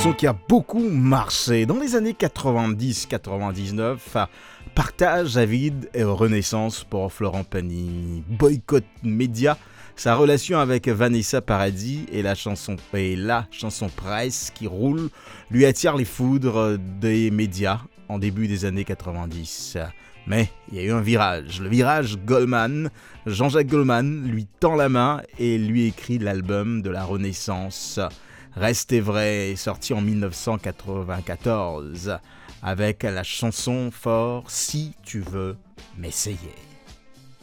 chanson qui a beaucoup marché dans les années 90-99. Partage à vide et renaissance pour Florent Pagny. Boycott média. Sa relation avec Vanessa Paradis et la chanson Presse qui roule lui attire les foudres des médias en début des années 90. Mais il y a eu un virage, le virage Goldman. Jean-Jacques Goldman lui tend la main et lui écrit l'album de la Renaissance. Restez vrai, sorti en 1994 avec la chanson fort Si tu veux m'essayer.